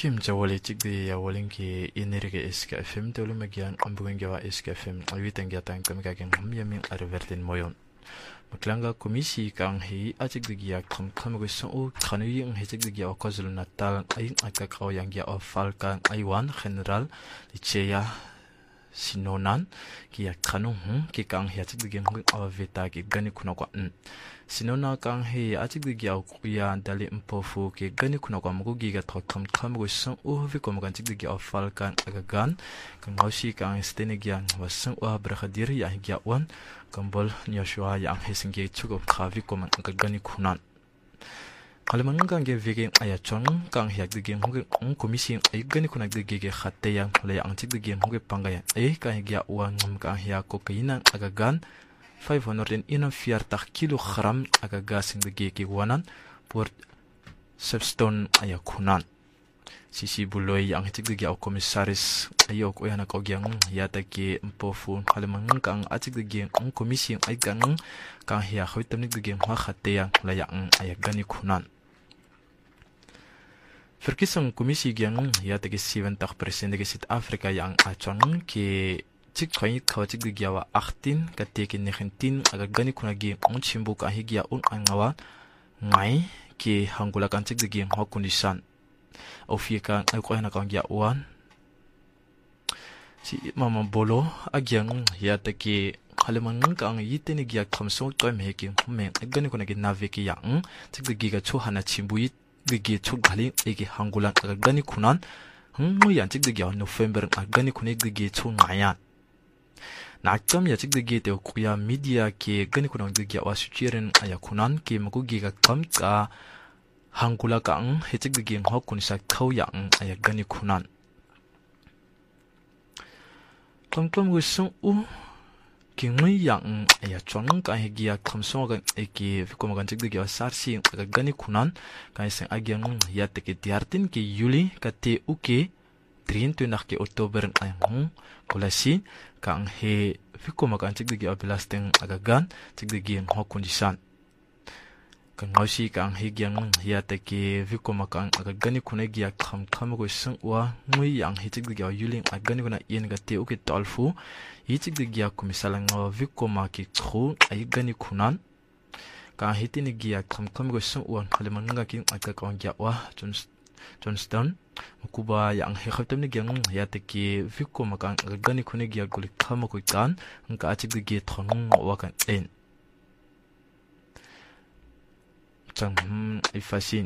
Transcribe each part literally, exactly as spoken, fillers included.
Kim jawali tigdi ya walinki inirige iska F M dolu magian ambuinga wa iska F M awitangia tang kamigagen hamyamin arvertin moyon maklanga komisi kang hi atigdigia kam kamago so khanuyi ang hitigdigia kozul natal ay akakaw yang ya ofalkan aywan general licheya sinonan ki ya kanu hm ki kang hi atigdigia ng aveta ki gani kuna kwa sinona kang he atigdigia ya dali mpofu ki gani kuna kwa mugi ga thokam kamago so o vi kom gan tigdigia ofalkan agagan kang hoshi kang stenigia wasang wa brakhadir ya higia wan kambol nyashua yang hesinge chugo khavi kom agagani kunan Kalimangang ge vege ayachon kang hiak de game hoge on komisi ay gani kuna de ge khatte yang le ang tik de game hoge pangaya ay ka hiya uang ngam ka hiya kokaina agagan five hundred kilogram agaga sing de ge ki wanan por substone ayakunan sisi buloy yang tik de ge komisaris ayo ko yana ko gyang ya ta ke mpofu kalimangang atik de ge on komisi ay gang kang hiya khoitam de ge ha khatte yang le yang ayagani kunan Verkiezing komisi yang ya tegi seventig persen de South Africa yang achon ki tik khoi khawtik de giawa eighteen ka teki nineteen aga gani kuna gi on chimbu ka higia un angawa ngai ki hangula kan tik de gi ho condition ofika ay ko hana kangia wan si mama bolo agyang ya teki haleman kang yiteni gia khamso to meki me gani kuna gi naveki yang tik de gi ga chu hana chimbu Gigi chuk gali egi hangulan agani kunan hungmu yan chik digi November agani kune gigi chuk ngayan nakam ya chik digi teo kuya media ke gani kunan digi wasuchiren aya kunan ke magu giga kam ka hangula kang he chik digi ho kunisa kau yang aya gani kunan kam kam gusung u Kingmui yang ya chong ka higia kamso ga eki fikoma gan chigdi ga sarsi ga gani kunan ka sing agyang ya teke diartin ki yuli ka te uke trin tu nak ke oktober ang kolasi ka ang he fikoma gan chigdi ga belasting agagan chigdi gi ho kundisan ka ngausi ka ang higyang ya teke fikoma ka aga gani kunai gi kham kham go sing wa ngui yang he chigdi ga yuli agani kuna yen ga te uke tolfu Hitik de gia komisalang vikoma ki tru ay gani kunan ka hitini gia kam kam go so wan halimanga ki aka ka gia wa Johnston kuba yang he khatam ni gyang ya te ki vikoma ka gani kune gia gol khama ko kan ka achik de gi thon wa kan en chang ifasin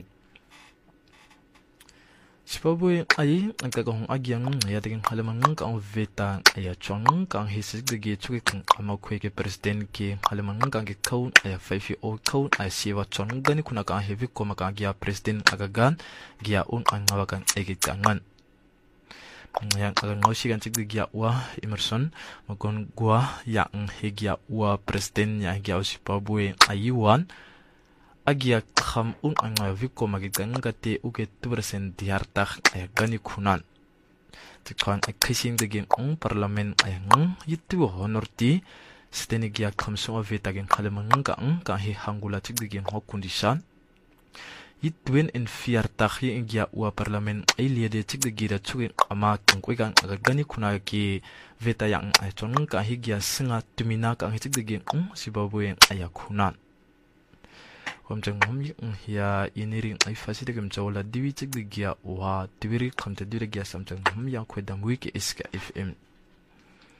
Sipaboy ay ang kagahong agyang yating halamang kang veta ay chong kang hisig de gi chuki kang amakway ke president ki halamang kang ki kaun ay five year old kaun ay siwa chong gani kuna kang heavy ko maka gya president agagan gya un ang ngawakan ay gitangan yang agang ngosi kan chig de gya wa Emerson magon gwa yang hegya wa president ya gya sipaboy aywan Agia kham un anga viko magigang gate uge two percent diartak ay gani kunan. Tikhan ay kissing de ging ong parlament ay ng yitu honorti steni gia kham so vetagin khalamang ka ang ka hi hangula chig de ging ho condition. Yitwin in fiartak hi gia wa parlament ay liade chig de gira chugin ama kang kwegang aga gani kuna ki veta yang ay chong ka hi gia singa tumina ka chig de ging ong sibabueng ay kunan. Kamjang humi ya iniring ay fasida kam jawla diwi chig de gia wa diwi kam te diwi gia samjang hum yang kwedam wiki iska F M